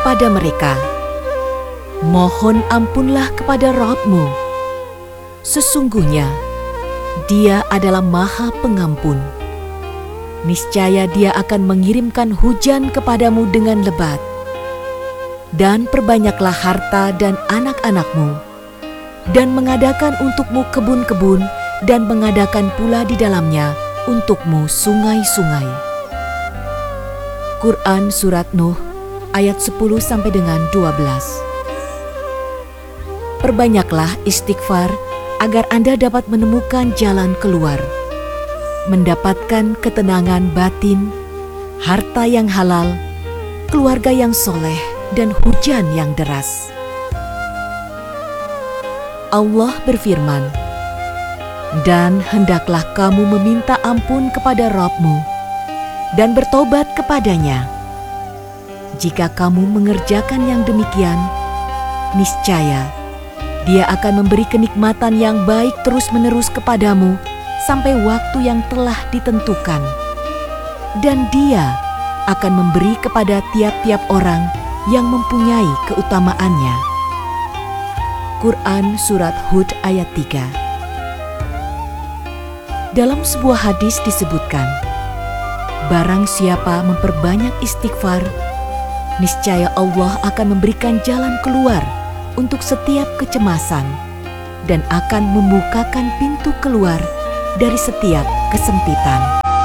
kepada mereka, "Mohon ampunlah kepada Rabb-Mu. Sesungguhnya Dia adalah Maha Pengampun. Niscaya Dia akan mengirimkan hujan kepadamu dengan lebat. Dan perbanyaklah harta dan anak-anakmu, dan mengadakan untukmu kebun-kebun, dan mengadakan pula di dalamnya untukmu sungai-sungai." Quran Surat Nuh ayat 10 sampai dengan 12. Perbanyaklah istighfar agar Anda dapat menemukan jalan keluar, mendapatkan ketenangan batin, harta yang halal, keluarga yang soleh, dan hujan yang deras. Allah berfirman, "Dan hendaklah kamu meminta ampun kepada Rabb-Mu dan bertobat kepadanya. Jika kamu mengerjakan yang demikian, niscaya Dia akan memberi kenikmatan yang baik terus-menerus kepadamu sampai waktu yang telah ditentukan. Dan Dia akan memberi kepada tiap-tiap orang yang mempunyai keutamaannya." Quran Surat Hud ayat 3. Dalam sebuah hadis disebutkan, barang siapa memperbanyak istighfar, niscaya Allah akan memberikan jalan keluar untuk setiap kecemasan dan akan membukakan pintu keluar dari setiap kesempitan.